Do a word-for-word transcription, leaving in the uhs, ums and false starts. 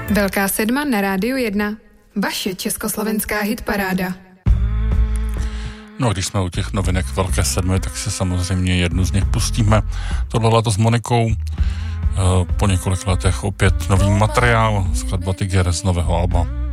Velká sedma na Rádiu jedna. Vaše československá hitparáda. No, když jsme u těch novinek Velké sedmy, tak si samozřejmě jednu z nich pustíme. Tohle leto s Monikou. Po několik letech opět nový materiál, skladba Tiger z nového alba.